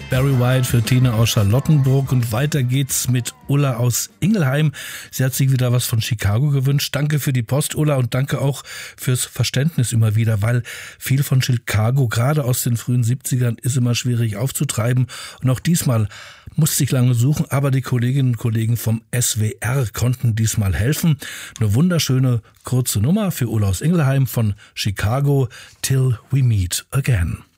Barry White für Tina aus Charlottenburg und weiter geht's mit Ulla aus Ingelheim. Sie hat sich wieder was von Chicago gewünscht. Danke für die Post, Ulla, und danke auch fürs Verständnis immer wieder, weil viel von Chicago, gerade aus den frühen 70ern, ist immer schwierig aufzutreiben. Und auch diesmal musste ich lange suchen, aber die Kolleginnen und Kollegen vom SWR konnten diesmal helfen. Eine wunderschöne kurze Nummer für Ulla aus Ingelheim von Chicago, Till We Meet Again.